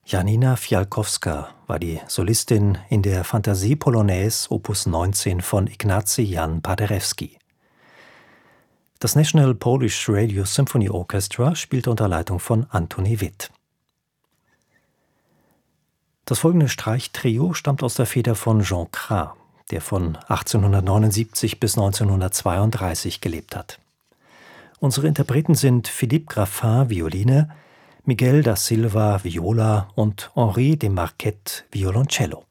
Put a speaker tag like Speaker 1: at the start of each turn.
Speaker 1: Janina Fialkowska war die Solistin in der Fantasie-Polonaise Opus 19 von Ignacy Jan Paderewski. Das National Polish Radio Symphony Orchestra spielte unter Leitung von Antoni Witt. Das folgende Streichtrio stammt aus der Feder von Jean Cras, der von 1879 bis 1932 gelebt hat. Unsere Interpreten sind Philippe Graffin, Violine, Miguel da Silva, Viola und Henri de Marquet, Violoncello.